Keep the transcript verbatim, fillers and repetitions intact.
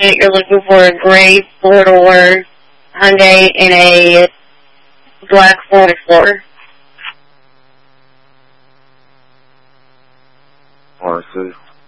You're looking for a gray four-door Hyundai and a black four Explorer. Or so